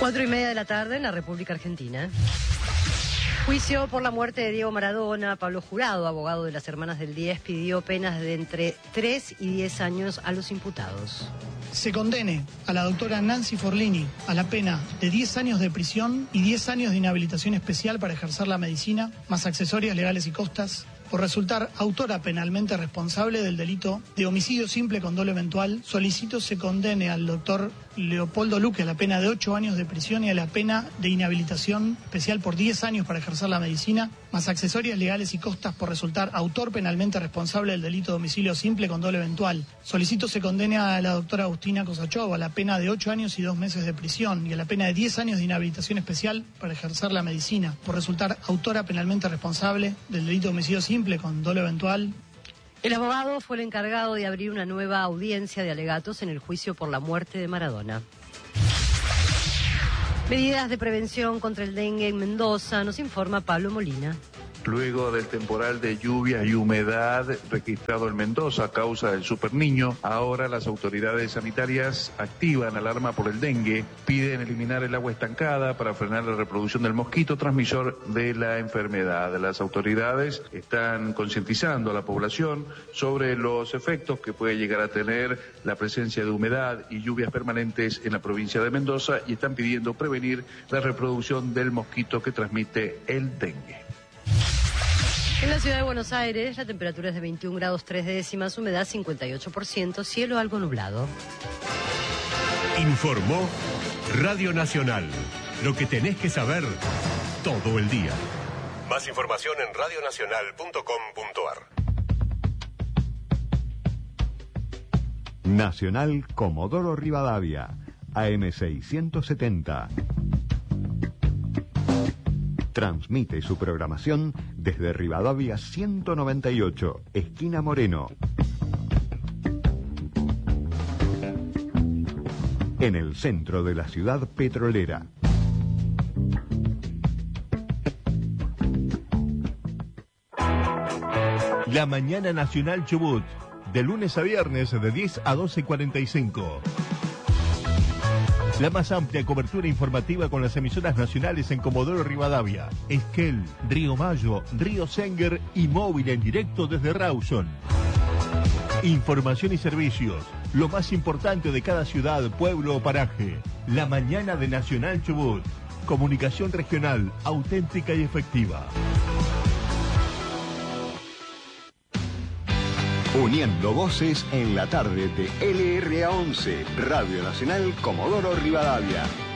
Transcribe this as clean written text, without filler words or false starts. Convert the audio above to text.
4:30 de la tarde en la República Argentina. Juicio por la muerte de Diego Maradona. Pablo Jurado, abogado de las Hermanas del 10, pidió penas de entre 3 y 10 años a los imputados. Se condene a la doctora Nancy Forlini a la pena de 10 años de prisión y 10 años de inhabilitación especial para ejercer la medicina, más accesorias legales y costas, por resultar autora penalmente responsable del delito de homicidio simple con dolo eventual. Solicito se condene al doctor Leopoldo Luque a la pena de 8 años de prisión y a la pena de inhabilitación especial por 10 años para ejercer la medicina, más accesorias legales y costas por resultar autor penalmente responsable del delito de homicidio simple con dolo eventual. Solicito se condene a la doctora Agustina Kosachov a la pena de 8 años y 2 meses de prisión y a la pena de 10 años de inhabilitación especial para ejercer la medicina por resultar autora penalmente responsable del delito de homicidio simple con dolo eventual. El abogado fue el encargado de abrir una nueva audiencia de alegatos en el juicio por la muerte de Maradona. Medidas de prevención contra el dengue en Mendoza, nos informa Pablo Molina. Luego del temporal de lluvia y humedad registrado en Mendoza a causa del superniño, ahora las autoridades sanitarias activan alarma por el dengue, piden eliminar el agua estancada para frenar la reproducción del mosquito transmisor de la enfermedad. Las autoridades están concientizando a la población sobre los efectos que puede llegar a tener la presencia de humedad y lluvias permanentes en la provincia de Mendoza y están pidiendo prevenir la reproducción del mosquito que transmite el dengue. En la ciudad de Buenos Aires, la temperatura es de 21 grados 3 décimas, humedad 58%, cielo algo nublado. Informó Radio Nacional. Lo que tenés que saber todo el día. Más información en radionacional.com.ar. Nacional Comodoro Rivadavia, AM670. Transmite su programación desde Rivadavia 198, esquina Moreno. En el centro de la ciudad petrolera. La Mañana Nacional Chubut, de lunes a viernes de 10 a 12:45. La más amplia cobertura informativa con las emisoras nacionales en Comodoro Rivadavia, Esquel, Río Mayo, Río Senguer y móvil en directo desde Rawson. Información y servicios, lo más importante de cada ciudad, pueblo o paraje. La mañana de Nacional Chubut. Comunicación regional, auténtica y efectiva. Uniendo voces en la tarde de LRA 11, Radio Nacional Comodoro Rivadavia.